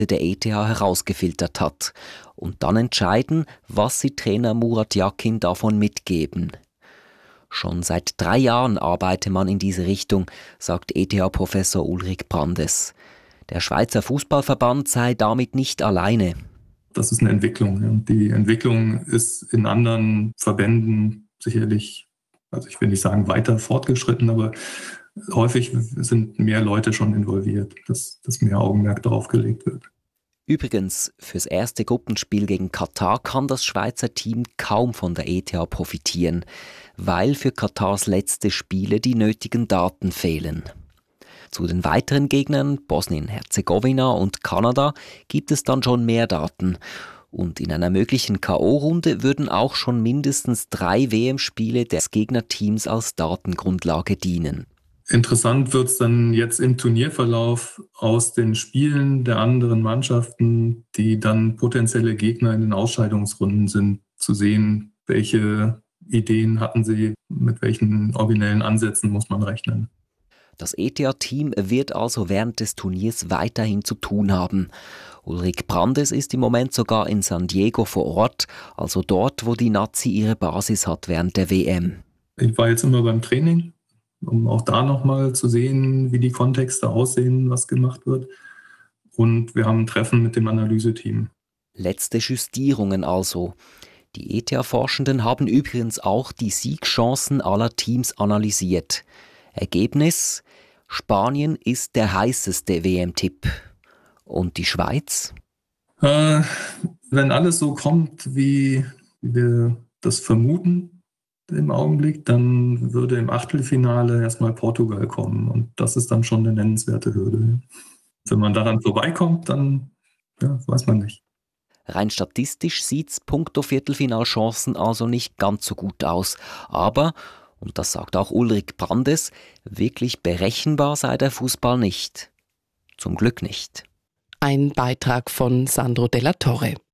der ETH herausgefiltert hat und dann entscheiden, was sie Trainer Murat Yakin davon mitgeben. Schon seit 3 Jahren arbeite man in diese Richtung, sagt ETH-Professor Ulrich Brandes. Der Schweizer Fußballverband sei damit nicht alleine. Das ist eine Entwicklung. Ja. Die Entwicklung ist in anderen Verbänden sicherlich, also ich will nicht sagen weiter fortgeschritten, aber häufig sind mehr Leute schon involviert, dass mehr Augenmerk darauf gelegt wird. Übrigens, fürs erste Gruppenspiel gegen Katar kann das Schweizer Team kaum von der ETH profitieren, weil für Katars letzte Spiele die nötigen Daten fehlen. Zu den weiteren Gegnern, Bosnien-Herzegowina und Kanada, gibt es dann schon mehr Daten. Und in einer möglichen K.O.-Runde würden auch schon mindestens 3 WM-Spiele des Gegnerteams als Datengrundlage dienen. Interessant wird es dann jetzt im Turnierverlauf aus den Spielen der anderen Mannschaften, die dann potenzielle Gegner in den Ausscheidungsrunden sind, zu sehen, welche Ideen hatten sie, mit welchen originellen Ansätzen muss man rechnen. Das ETH-Team wird also während des Turniers weiterhin zu tun haben. Ulrich Brandes ist im Moment sogar in San Diego vor Ort, also dort, wo die Nazi ihre Basis hat während der WM. Ich war jetzt immer beim Training, um auch da nochmal zu sehen, wie die Kontexte aussehen, was gemacht wird. Und wir haben ein Treffen mit dem Analyseteam. Letzte Justierungen also. Die ETH-Forschenden haben übrigens auch die Siegchancen aller Teams analysiert. Ergebnis: Spanien ist der heißeste WM-Tipp. Und die Schweiz? Wenn alles so kommt, wie wir das vermuten im Augenblick, dann würde im Achtelfinale erstmal Portugal kommen. Und das ist dann schon eine nennenswerte Hürde. Wenn man daran vorbeikommt, dann weiß man nicht. Rein statistisch sieht's punkto Viertelfinalchancen also nicht ganz so gut aus. Aber, und das sagt auch Ulrich Brandes, wirklich berechenbar sei der Fußball nicht. Zum Glück nicht. Ein Beitrag von Sandro Della Torre.